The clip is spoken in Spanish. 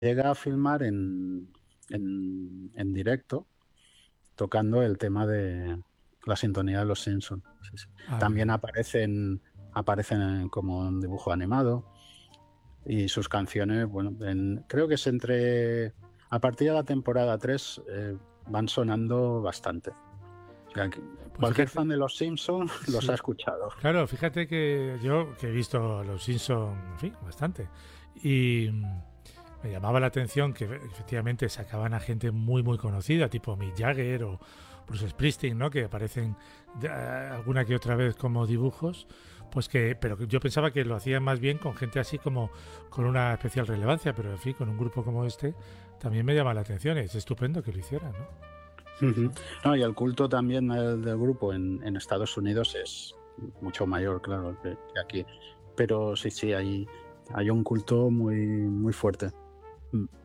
llega a filmar en directo, tocando el tema de la sintonía de los Simpsons. Sí, sí. Ah, También amigo. aparecen como un dibujo animado y sus canciones, bueno, creo que es a partir de la temporada 3 van sonando bastante. O sea, Pues cualquier fíjate, fan de los Simpsons los ha sí. escuchado. Claro, fíjate que yo que he visto los Simpsons, en fin, bastante. Y me llamaba la atención que efectivamente sacaban a gente muy, muy conocida, tipo Mick Jagger o Bruce Springsteen, ¿no? Que aparecen alguna que otra vez como dibujos. Pues que, pero yo pensaba que lo hacían más bien con gente así como con una especial relevancia, pero en fin, con un grupo como este también me llama la atención. Es estupendo que lo hicieran, ¿no? Sí, Ujú. sí. No, y el culto también del grupo en Estados Unidos es mucho mayor, claro, que aquí. Pero sí, sí, hay un culto muy, muy fuerte. Mm.